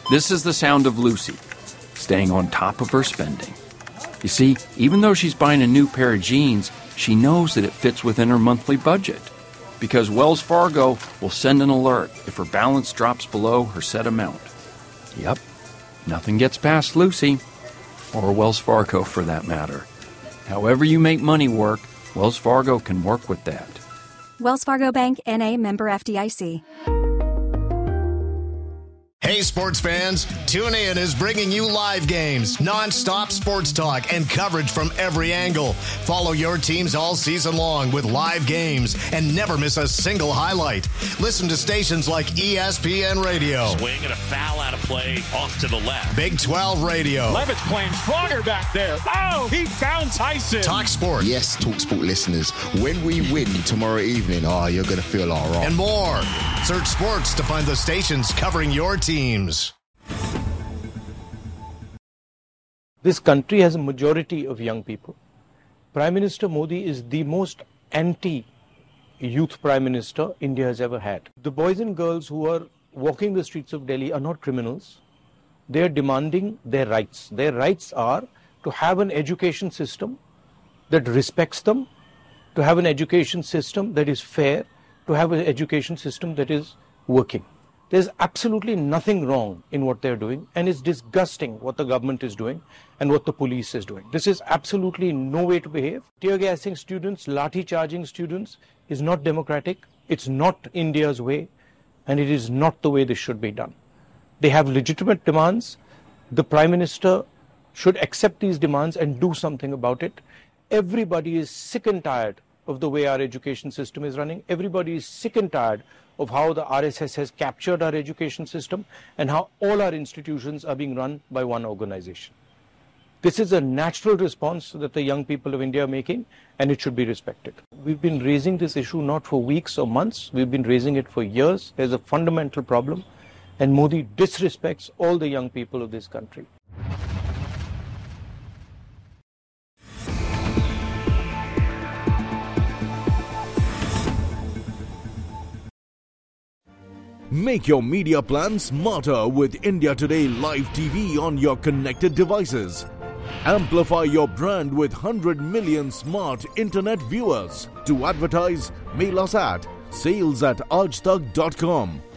This is the sound of Lucy, staying on top of her spending. You see, even though she's buying a new pair of jeans, she knows that it fits within her monthly budget, because Wells Fargo will send an alert if her balance drops below her set amount. Yep, nothing gets past Lucy, or Wells Fargo for that matter. However you make money work, Wells Fargo can work with that. Wells Fargo Bank, N.A., member FDIC. Hey, sports fans, TuneIn is bringing you live games, non-stop sports talk, and coverage from every angle. Follow your teams all season long with live games and never miss a single highlight. Listen to stations like ESPN Radio. Swing and a foul out of play off to the left. Big 12 Radio. Levitt's playing stronger back there. Oh, he found Tyson. Talk Sport. Yes, Talk Sport listeners, when we win tomorrow evening, you're going to feel all right. And more. Search sports to find the stations covering your teams. This country has a majority of young people. Prime Minister Modi is the most anti-youth Prime Minister India has ever had. The boys and girls who are walking the streets of Delhi are not criminals. They are demanding their rights. Their rights are to have an education system that respects them, to have an education system that is fair, to have an education system that is working. There's absolutely nothing wrong in what they're doing, and it's disgusting what the government is doing and what the police is doing. This is absolutely no way to behave. Tear gassing students, lathi charging students is not democratic. It's not India's way, and it is not the way this should be done. They have legitimate demands. The Prime Minister should accept these demands and do something about it. Everybody is sick and tired of the way our education system is running. Everybody is sick and tired of how the RSS has captured our education system and how all our institutions are being run by one organization. This is a natural response that the young people of India are making, and it should be respected. We've been raising this issue not for weeks or months. We've been raising it for years. There's a fundamental problem, and Modi disrespects all the young people of this country. Make your media plan smarter with India Today Live TV on your connected devices. Amplify your brand with 100 million smart internet viewers. To advertise, mail us at sales@aajtak.com.